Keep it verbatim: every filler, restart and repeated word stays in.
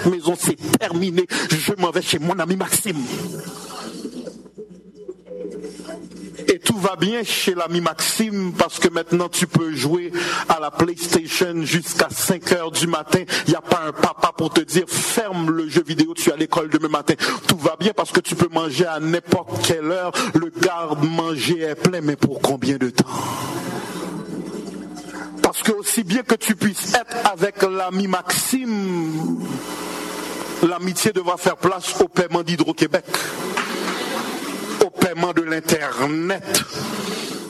maison, c'est terminé. Je m'en vais chez mon ami Maxime. Et tout va bien chez l'ami Maxime parce que maintenant tu peux jouer à la PlayStation jusqu'à cinq heures du matin. Il n'y a pas un papa pour te dire ferme le jeu vidéo, tu es à l'école demain matin. Tout va bien parce que tu peux manger à n'importe quelle heure. Le garde-manger est plein, mais pour combien de temps? Parce que aussi bien que tu puisses être avec l'ami Maxime, l'amitié devra faire place au paiement d'Hydro-Québec, au paiement de l'Internet,